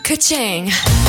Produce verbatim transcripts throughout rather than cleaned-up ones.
Ka-ching.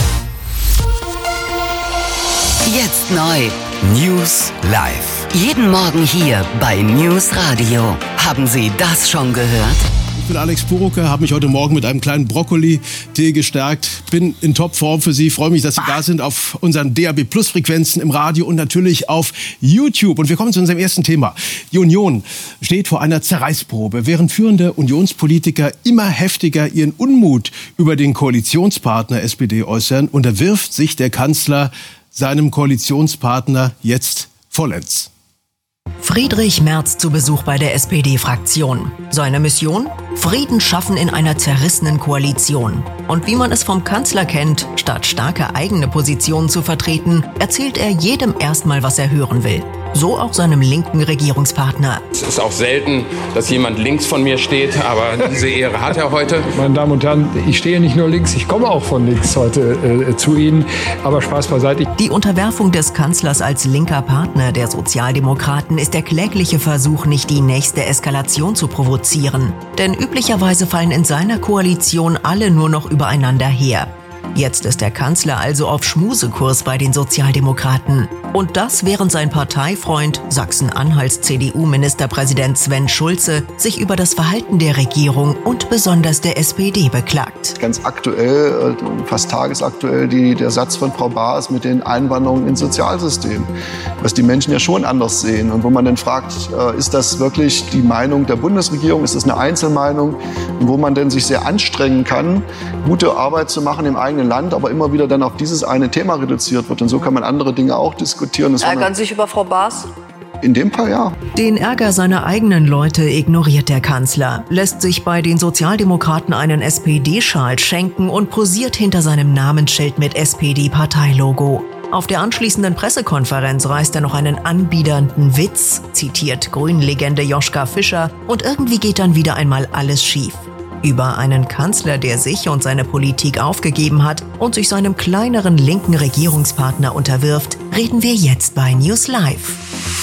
Jetzt neu. News Live. Jeden Morgen hier bei News Radio. Haben Sie das schon gehört? Ich bin Alex Purucker, habe mich heute Morgen mit einem kleinen Brokkoli-Tee gestärkt. Bin in Topform für Sie. Freue mich, dass Sie da sind auf unseren D A B Plus Frequenzen im Radio und natürlich auf YouTube. Und wir kommen zu unserem ersten Thema. Die Union steht vor einer Zerreißprobe. Während führende Unionspolitiker immer heftiger ihren Unmut über den Koalitionspartner S P D äußern, unterwirft sich der Kanzler seinem Koalitionspartner jetzt vollends. Friedrich Merz zu Besuch bei der S P D-Fraktion. Seine Mission? Frieden schaffen in einer zerrissenen Koalition. Und wie man es vom Kanzler kennt, statt starke eigene Positionen zu vertreten, erzählt er jedem erstmal, was er hören will. So auch seinem linken Regierungspartner. Es ist auch selten, dass jemand links von mir steht, aber diese Ehre hat er heute. Meine Damen und Herren, ich stehe nicht nur links, ich komme auch von links heute äh, zu Ihnen. Aber Spaß beiseite. Die Unterwerfung des Kanzlers als linker Partner der Sozialdemokraten ist der klägliche Versuch, nicht die nächste Eskalation zu provozieren. Denn üblicherweise fallen in seiner Koalition alle nur noch übereinander her. Jetzt ist der Kanzler also auf Schmusekurs bei den Sozialdemokraten. Und das, während sein Parteifreund, Sachsen-Anhalts C D U-Ministerpräsident Sven Schulze, sich über das Verhalten der Regierung und besonders der S P D beklagt. Ganz aktuell, fast tagesaktuell, die, der Satz von Frau Baas mit den Einwanderungen ins Sozialsystem, was die Menschen ja schon anders sehen. Und wo man dann fragt, ist das wirklich die Meinung der Bundesregierung, ist das eine Einzelmeinung? Und wo man dann sich sehr anstrengen kann, gute Arbeit zu machen im eigenen Land, aber immer wieder dann auf dieses eine Thema reduziert wird. Und so kann man andere Dinge auch diskutieren. Das Ärgern Sie sich über Frau Baas? In dem Fall ja. Den Ärger seiner eigenen Leute ignoriert der Kanzler, lässt sich bei den Sozialdemokraten einen S P D-Schal schenken und posiert hinter seinem Namensschild mit S P D-Parteilogo. Auf der anschließenden Pressekonferenz reißt er noch einen anbiedernden Witz, zitiert Grünen-Legende Joschka Fischer, und irgendwie geht dann wieder einmal alles schief. Über einen Kanzler, der sich und seine Politik aufgegeben hat und sich seinem kleineren linken Regierungspartner unterwirft, reden wir jetzt bei News Live.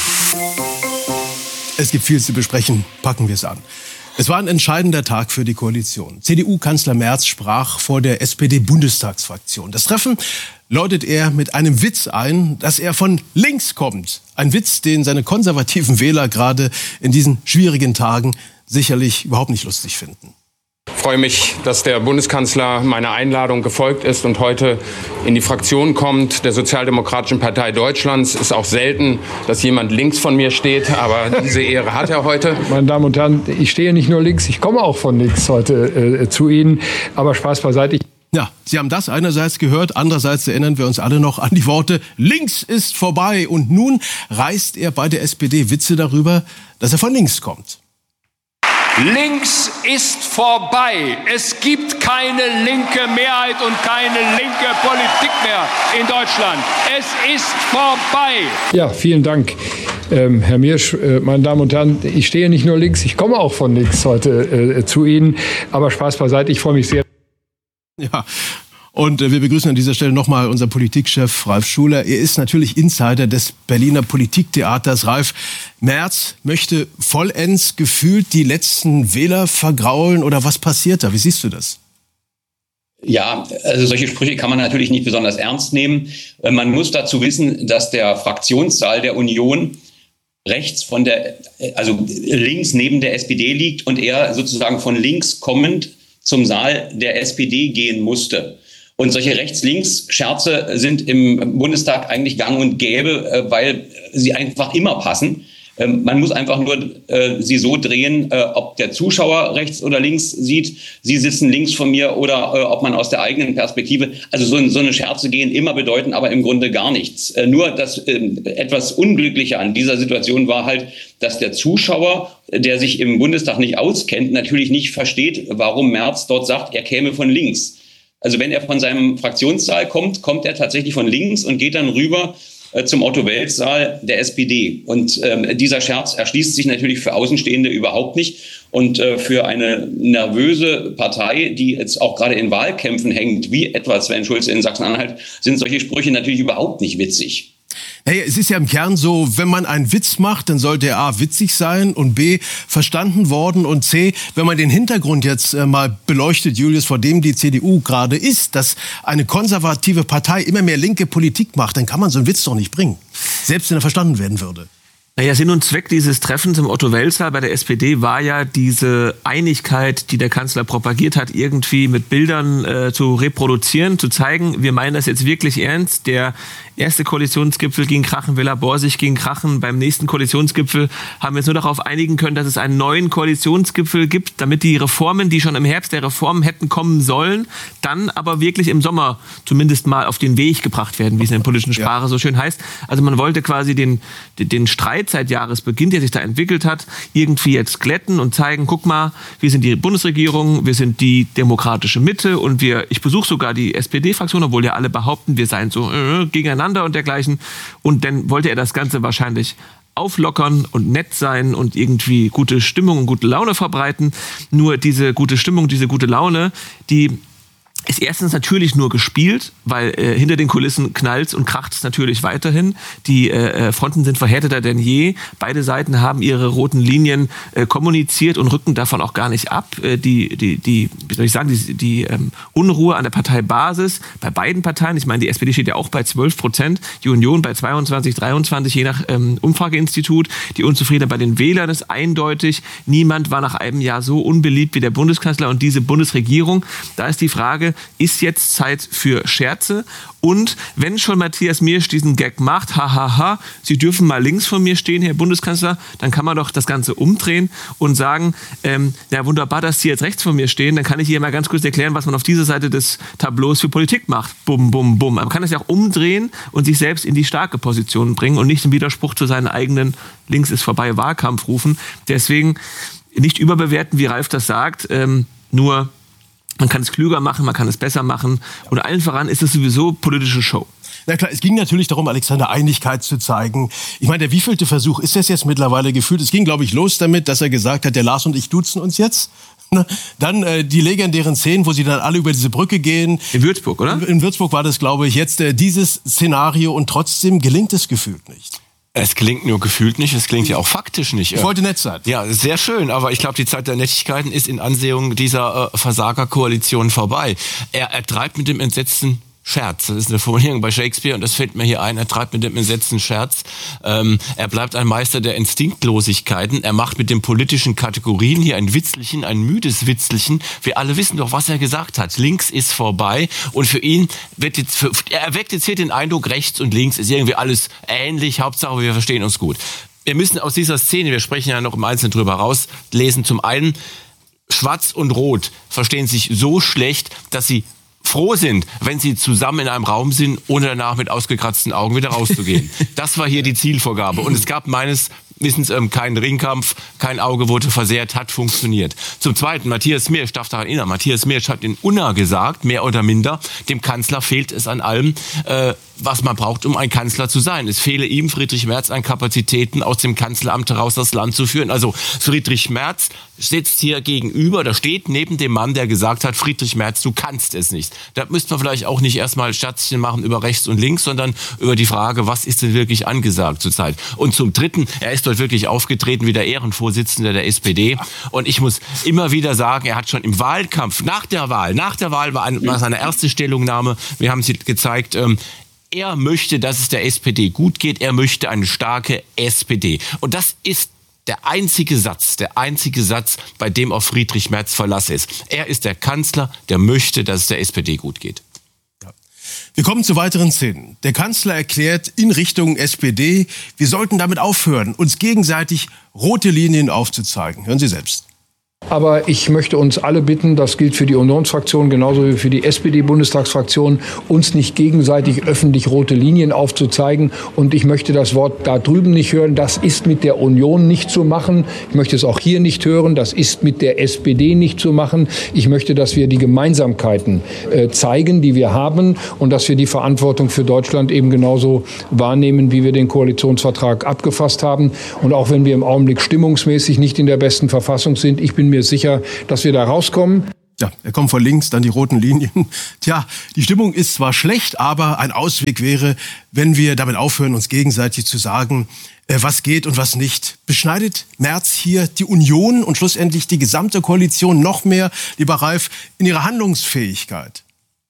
Es gibt viel zu besprechen, packen wir es an. Es war ein entscheidender Tag für die Koalition. C D U-Kanzler Merz sprach vor der S P D-Bundestagsfraktion. Das Treffen läutet er mit einem Witz ein, dass er von links kommt. Ein Witz, den seine konservativen Wähler gerade in diesen schwierigen Tagen sicherlich überhaupt nicht lustig finden. Ich freue mich, dass der Bundeskanzler meiner Einladung gefolgt ist und heute in die Fraktion kommt der Sozialdemokratischen Partei Deutschlands. Es ist auch selten, dass jemand links von mir steht, aber diese Ehre hat er heute. Meine Damen und Herren, ich stehe nicht nur links, ich komme auch von links heute äh, zu Ihnen. Aber Spaß beiseite. Ja, Sie haben das einerseits gehört, andererseits erinnern wir uns alle noch an die Worte "Links ist vorbei". Und nun reißt er bei der S P D Witze darüber, dass er von links kommt. Links ist vorbei. Es gibt keine linke Mehrheit und keine linke Politik mehr in Deutschland. Es ist vorbei. Ja, vielen Dank, ähm, Herr Miersch. Äh, meine Damen und Herren, ich stehe nicht nur links, ich komme auch von links heute äh, zu Ihnen. Aber Spaß beiseite, ich freue mich sehr. Ja. Und wir begrüßen an dieser Stelle nochmal unseren Politikchef Ralf Schuler. Er ist natürlich Insider des Berliner Politiktheaters. Ralf, Merz möchte vollends gefühlt die letzten Wähler vergraulen, oder was passiert da? Wie siehst du das? Ja, also solche Sprüche kann man natürlich nicht besonders ernst nehmen. Man muss dazu wissen, dass der Fraktionssaal der Union rechts von der, also links neben der S P D liegt und er sozusagen von links kommend zum Saal der S P D gehen musste. Und solche Rechts-Links-Scherze sind im Bundestag eigentlich gang und gäbe, weil sie einfach immer passen. Man muss einfach nur sie so drehen, ob der Zuschauer rechts oder links sieht, sie sitzen links von mir, oder ob man aus der eigenen Perspektive. Also so, so eine Scherze gehen immer bedeuten aber im Grunde gar nichts. Nur das etwas Unglückliche an dieser Situation war halt, dass der Zuschauer, der sich im Bundestag nicht auskennt, natürlich nicht versteht, warum Merz dort sagt, er käme von links. Also wenn er von seinem Fraktionssaal kommt, kommt er tatsächlich von links und geht dann rüber äh, zum Otto-Wels-Saal der S P D. Und ähm, dieser Scherz erschließt sich natürlich für Außenstehende überhaupt nicht. Und äh, für eine nervöse Partei, die jetzt auch gerade in Wahlkämpfen hängt, wie etwa Sven Schulze in Sachsen-Anhalt, sind solche Sprüche natürlich überhaupt nicht witzig. Hey, es ist ja im Kern so, wenn man einen Witz macht, dann sollte er A, witzig sein und B, verstanden worden und C, wenn man den Hintergrund jetzt äh, mal beleuchtet, Julius, vor dem die C D U gerade ist, dass eine konservative Partei immer mehr linke Politik macht, dann kann man so einen Witz doch nicht bringen, selbst wenn er verstanden werden würde. Naja, Sinn und Zweck dieses Treffens im Otto-Welssaal bei der S P D war ja diese Einigkeit, die der Kanzler propagiert hat, irgendwie mit Bildern äh, zu reproduzieren, zu zeigen, wir meinen das jetzt wirklich ernst. Der erste Koalitionsgipfel ging krachen, Villa Borsig ging krachen. Beim nächsten Koalitionsgipfel haben wir uns nur darauf einigen können, dass es einen neuen Koalitionsgipfel gibt, damit die Reformen, die schon im Herbst der Reformen hätten kommen sollen, dann aber wirklich im Sommer zumindest mal auf den Weg gebracht werden, wie es in der politischen Sprache ja. so schön heißt. Also man wollte quasi den, den Streit seit Jahresbeginn, der sich da entwickelt hat, irgendwie jetzt glätten und zeigen, guck mal, wir sind die Bundesregierung, wir sind die demokratische Mitte und wir, ich besuche sogar die S P D-Fraktion, obwohl ja alle behaupten, wir seien so äh, gegeneinander und dergleichen. Und dann wollte er das Ganze wahrscheinlich auflockern und nett sein und irgendwie gute Stimmung und gute Laune verbreiten. Nur diese gute Stimmung, diese gute Laune, die ist erstens natürlich nur gespielt, weil äh, hinter den Kulissen knallt's und kracht's natürlich weiterhin. Die äh, Fronten sind verhärteter denn je. Beide Seiten haben ihre roten Linien äh, kommuniziert und rücken davon auch gar nicht ab. Äh, die, die, die, wie soll ich sagen, die, die ähm, Unruhe an der Parteibasis bei beiden Parteien. Ich meine, die S P D steht ja auch bei zwölf Prozent, die Union bei zweiundzwanzig, dreiundzwanzig, je nach ähm, Umfrageinstitut. Die Unzufriedenheit bei den Wählern ist eindeutig. Niemand war nach einem Jahr so unbeliebt wie der Bundeskanzler und diese Bundesregierung. Da ist die Frage, ist jetzt Zeit für Scherze? Und wenn schon Matthias Miersch diesen Gag macht, hahaha, ha, ha, Sie dürfen mal links von mir stehen, Herr Bundeskanzler, dann kann man doch das Ganze umdrehen und sagen, ähm, ja wunderbar, dass Sie jetzt rechts von mir stehen, dann kann ich hier mal ganz kurz erklären, was man auf dieser Seite des Tableaus für Politik macht. Bum, bum, bum. Man kann es ja auch umdrehen und sich selbst in die starke Position bringen und nicht im Widerspruch zu seinen eigenen links ist vorbei Wahlkampf rufen. Deswegen nicht überbewerten, wie Ralf das sagt, ähm, nur man kann es klüger machen, man kann es besser machen. Und allen voran ist es sowieso politische Show. Na klar, es ging natürlich darum, Alexander, Einigkeit zu zeigen. Ich meine, der wievielte Versuch ist das jetzt mittlerweile gefühlt? Es ging, glaube ich, los damit, dass er gesagt hat, der Lars und ich duzen uns jetzt. Dann äh, die legendären Szenen, wo sie dann alle über diese Brücke gehen. In Würzburg, oder? In, in Würzburg war das, glaube ich, jetzt äh, dieses Szenario. Und trotzdem gelingt es gefühlt nicht. Es klingt nur gefühlt nicht, es klingt ja auch faktisch nicht. Ich wollte nett sein. Ja, sehr schön, aber ich glaube, die Zeit der Nettigkeiten ist in Ansehung dieser äh, Versagerkoalition vorbei. Er, er treibt mit dem entsetzten Scherz. Das ist eine Formulierung bei Shakespeare und das fällt mir hier ein. Er treibt mit dem entsetzten Scherz. Ähm, er bleibt ein Meister der Instinktlosigkeiten. Er macht mit den politischen Kategorien hier ein Witzlichen, ein müdes Witzelchen. Wir alle wissen doch, was er gesagt hat. Links ist vorbei und für ihn wird jetzt, für, er erweckt jetzt hier den Eindruck, rechts und links ist irgendwie alles ähnlich. Hauptsache, wir verstehen uns gut. Wir müssen aus dieser Szene, wir sprechen ja noch im Einzelnen drüber rauslesen, zum einen, Schwarz und Rot verstehen sich so schlecht, dass sie froh sind, wenn sie zusammen in einem Raum sind, ohne danach mit ausgekratzten Augen wieder rauszugehen. Das war hier die Zielvorgabe. Und es gab meines Wissens ähm, keinen Ringkampf, kein Auge wurde versehrt, hat funktioniert. Zum Zweiten, Matthias Miersch, darf daran erinnern, Matthias Miersch hat in Unna gesagt, mehr oder minder, dem Kanzler fehlt es an allem, äh, was man braucht, um ein Kanzler zu sein. Es fehle ihm, Friedrich Merz, an Kapazitäten, aus dem Kanzleramt heraus das Land zu führen. Also Friedrich Merz sitzt hier gegenüber, da steht neben dem Mann, der gesagt hat, Friedrich Merz, du kannst es nicht. Da müsste man vielleicht auch nicht erstmal Scherzchen machen über rechts und links, sondern über die Frage, was ist denn wirklich angesagt zurzeit. Und zum Dritten, er ist dort wirklich aufgetreten wie der Ehrenvorsitzende der S P D. Und ich muss immer wieder sagen, er hat schon im Wahlkampf, nach der Wahl, nach der Wahl war, eine, war seine erste Stellungnahme, wir haben sie gezeigt, ähm, er möchte, dass es der S P D gut geht. Er möchte eine starke S P D. Und das ist der einzige Satz, der einzige Satz, bei dem auf Friedrich Merz Verlass ist. Er ist der Kanzler, der möchte, dass es der S P D gut geht. Wir kommen zu weiteren Szenen. Der Kanzler erklärt in Richtung S P D, wir sollten damit aufhören, uns gegenseitig rote Linien aufzuzeigen. Hören Sie selbst. Aber ich möchte uns alle bitten, das gilt für die Unionsfraktion genauso wie für die S P D-Bundestagsfraktion, uns nicht gegenseitig öffentlich rote Linien aufzuzeigen. Und ich möchte das Wort da drüben nicht hören. Das ist mit der Union nicht zu machen. Ich möchte es auch hier nicht hören. Das ist mit der S P D nicht zu machen. Ich möchte, dass wir die Gemeinsamkeiten äh, zeigen, die wir haben, und dass wir die Verantwortung für Deutschland eben genauso wahrnehmen, wie wir den Koalitionsvertrag abgefasst haben. Und auch wenn wir im Augenblick stimmungsmäßig nicht in der besten Verfassung sind, ich bin mir sicher, dass wir da rauskommen. Ja, er kommt von links, dann die roten Linien. Tja, die Stimmung ist zwar schlecht, aber ein Ausweg wäre, wenn wir damit aufhören, uns gegenseitig zu sagen, was geht und was nicht. Beschneidet Merz hier die Union und schlussendlich die gesamte Koalition noch mehr, lieber Ralf, in ihrer Handlungsfähigkeit?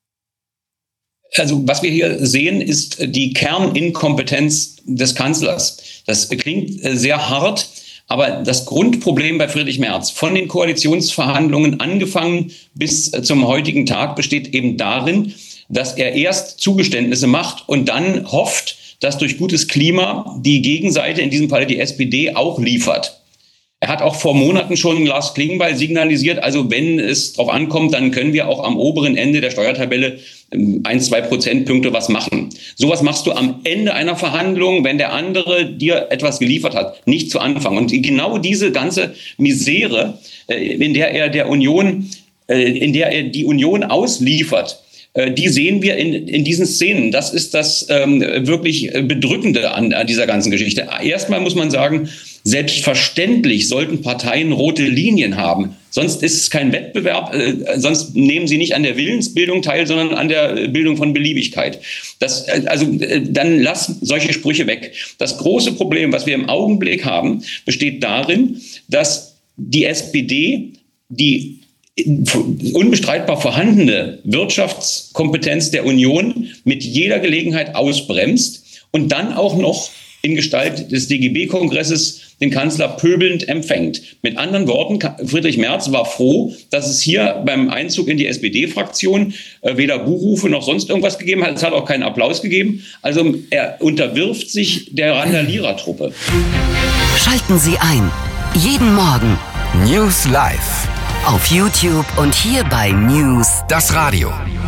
Also was wir hier sehen, ist die Kerninkompetenz des Kanzlers. Das klingt sehr hart. Aber das Grundproblem bei Friedrich Merz, von den Koalitionsverhandlungen angefangen bis zum heutigen Tag, besteht eben darin, dass er erst Zugeständnisse macht und dann hofft, dass durch gutes Klima die Gegenseite, in diesem Fall die S P D, auch liefert. Er hat auch vor Monaten schon Lars Klingbeil signalisiert, also wenn es drauf ankommt, dann können wir auch am oberen Ende der Steuertabelle ein, zwei Prozentpunkte was machen. Sowas machst du am Ende einer Verhandlung, wenn der andere dir etwas geliefert hat, nicht zu Anfang. Und genau diese ganze Misere, in der er der Union, in der er die Union ausliefert, die sehen wir in, in diesen Szenen. Das ist das ähm, wirklich Bedrückende an, an dieser ganzen Geschichte. Erstmal muss man sagen, selbstverständlich sollten Parteien rote Linien haben. Sonst ist es kein Wettbewerb, äh, sonst nehmen sie nicht an der Willensbildung teil, sondern an der Bildung von Beliebigkeit. Das, äh, also äh, dann lass solche Sprüche weg. Das große Problem, was wir im Augenblick haben, besteht darin, dass die S P D die unbestreitbar vorhandene Wirtschaftskompetenz der Union mit jeder Gelegenheit ausbremst und dann auch noch in Gestalt des D G B-Kongresses den Kanzler pöbelnd empfängt. Mit anderen Worten, Friedrich Merz war froh, dass es hier beim Einzug in die S P D-Fraktion äh, weder Buhrufe noch sonst irgendwas gegeben hat. Es hat auch keinen Applaus gegeben. Also er unterwirft sich der Randalierertruppe. Schalten Sie ein. Jeden Morgen News Live. Auf YouTube und hier bei News, das Radio.